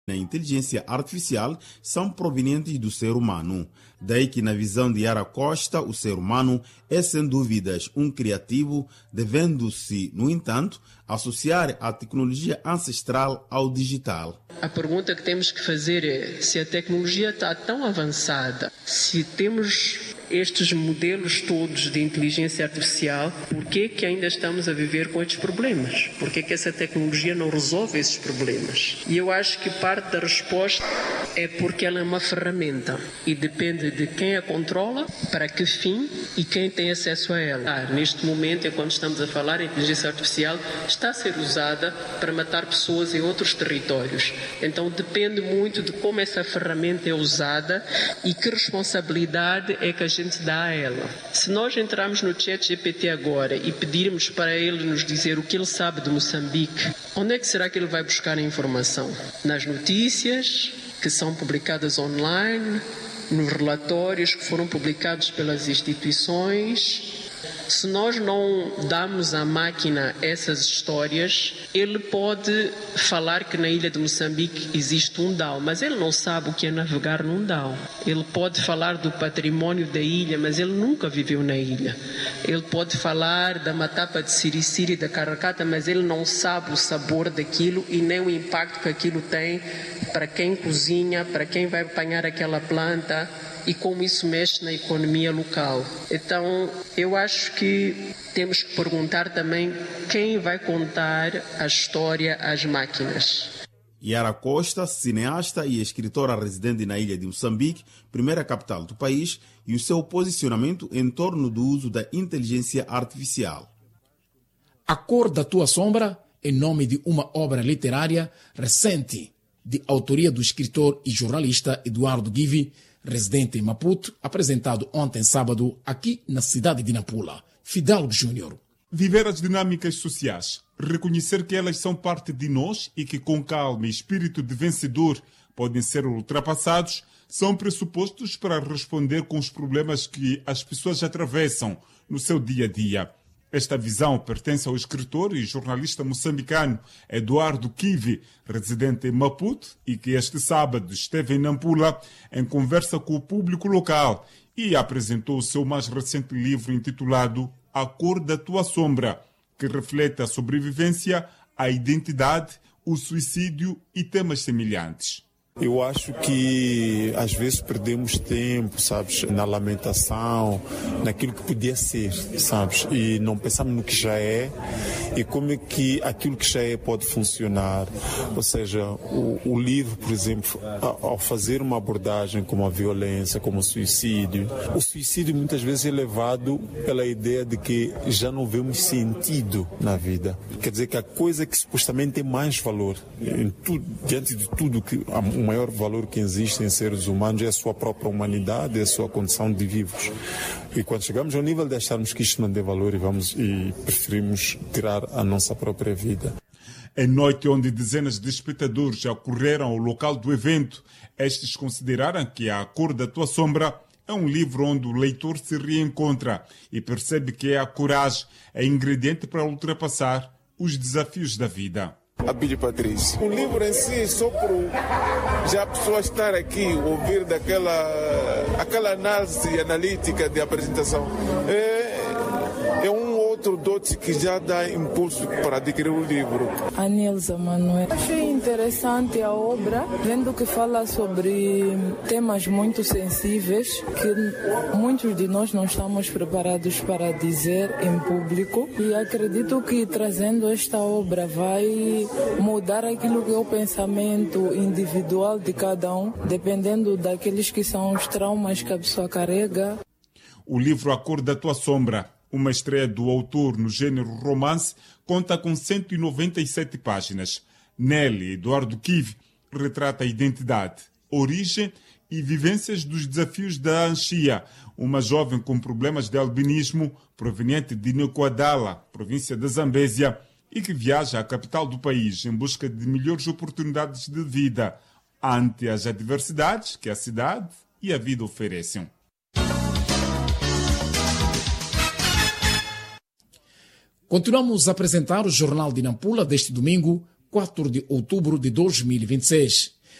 na inteligência artificial são provenientes do ser humano. Daí que, na visão de Yara Costa, o ser humano é sem dúvidas um criativo, devendo-se, no entanto, associar a tecnologia ancestral ao digital. A pergunta que temos que fazer é se a tecnologia está tão avançada, se temos estes modelos todos de inteligência artificial, por que ainda estamos a viver com estes problemas? Por que essa tecnologia não resolve esses problemas? E eu acho que parte da resposta é porque ela é uma ferramenta e depende de quem a controla, para que fim e quem tem acesso a ela. Neste momento, enquanto estamos a falar, a inteligência artificial está a ser usada para matar pessoas em outros territórios. Então depende muito de como essa ferramenta é usada e que responsabilidade é que a gente dá a ela. Se nós entrarmos no ChatGPT agora e pedirmos para ele nos dizer o que ele sabe de Moçambique, onde é que será que ele vai buscar a informação? Nas notícias que são publicadas online, nos relatórios que foram publicados pelas instituições. Se nós não damos à máquina essas histórias, ele pode falar que na ilha de Moçambique existe um DAO, mas ele não sabe o que é navegar num DAO. Ele pode falar do património da ilha, mas ele nunca viveu na ilha. Ele pode falar da matapa de Siriciri e da Caracata, mas ele não sabe o sabor daquilo e nem o impacto que aquilo tem para quem cozinha, para quem vai apanhar aquela planta e como isso mexe na economia local. Então, eu acho que temos que perguntar também quem vai contar a história às máquinas. Yara Costa, cineasta e escritora residente na ilha de Moçambique, primeira capital do país, e o seu posicionamento em torno do uso da inteligência artificial. A Cor da Tua Sombra é nome de uma obra literária recente, de autoria do escritor e jornalista Eduardo Givi, residente em Maputo, apresentado ontem sábado aqui na cidade de Nampula. Fidalgo Júnior. Viver as dinâmicas sociais, reconhecer que elas são parte de nós e que com calma e espírito de vencedor podem ser ultrapassados, são pressupostos para responder com os problemas que as pessoas atravessam no seu dia a dia. Esta visão pertence ao escritor e jornalista moçambicano Eduardo Givi, residente em Maputo, e que este sábado esteve em Nampula em conversa com o público local e apresentou o seu mais recente livro intitulado A Cor da Tua Sombra, que reflete a sobrevivência, a identidade, o suicídio e temas semelhantes. Eu acho que às vezes perdemos tempo, sabes, na lamentação, naquilo que podia ser, sabes, e não pensamos no que já é e como é que aquilo que já é pode funcionar. Ou seja, o livro, por exemplo, ao fazer uma abordagem como a violência, como o suicídio muitas vezes é levado pela ideia de que já não vemos sentido na vida. Quer dizer que a coisa que supostamente tem mais valor, diante de tudo que o maior valor que existe em seres humanos é a sua própria humanidade, é a sua condição de vivos. E quando chegamos ao nível de acharmos que isto não tem valor e preferimos tirar a nossa própria vida. Em noite onde dezenas de espectadores acorreram ao local do evento, estes consideraram que A Cor da Tua Sombra é um livro onde o leitor se reencontra e percebe que a coragem é ingrediente para ultrapassar os desafios da vida. Abílio Patrício. O livro em si, só por já a pessoa estar aqui, ouvir aquela análise analítica de apresentação, é um outro dote que já dá impulso para adquirir o livro. Anelza Manuel. Achei interessante a obra, vendo que fala sobre temas muito sensíveis que muitos de nós não estamos preparados para dizer em público, e acredito que trazendo esta obra vai mudar aquilo que é o pensamento individual de cada um, dependendo daqueles que são os traumas que a pessoa carrega. O livro A Cor da Tua Sombra, uma estreia do autor no gênero romance, conta com 197 páginas. Nele, Eduardo Givi retrata a identidade, origem e vivências dos desafios da Anchia, uma jovem com problemas de albinismo proveniente de Nquadala, província da Zambésia, e que viaja à capital do país em busca de melhores oportunidades de vida ante as adversidades que a cidade e a vida oferecem. Continuamos a apresentar o Jornal de Nampula deste domingo, 4 de outubro de 2026.